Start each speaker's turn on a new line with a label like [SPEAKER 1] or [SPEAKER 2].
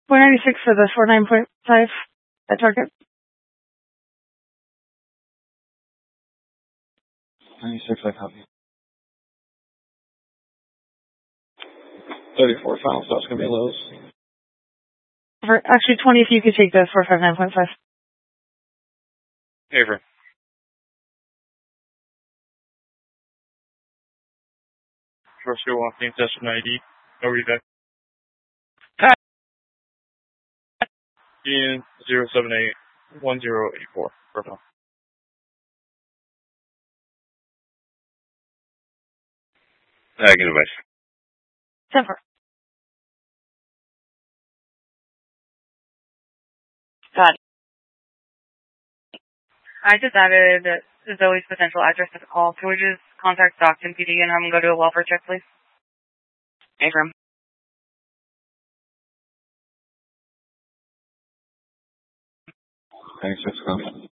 [SPEAKER 1] 496 for the 49.5 at target.
[SPEAKER 2] 96, I copy. 34, final stop's gonna be lows.
[SPEAKER 1] Actually, 20 if you could take the 459.5.
[SPEAKER 3] Favor. First go on team session ID. No reback. Ian 0781084. Perfect.
[SPEAKER 4] Negative.
[SPEAKER 1] Temper. Got it.
[SPEAKER 5] I just added Zoe's potential address to the call. Can we just contact Stockton PD and have them go do a welfare check, please? Affirm.
[SPEAKER 2] Thanks, let's go.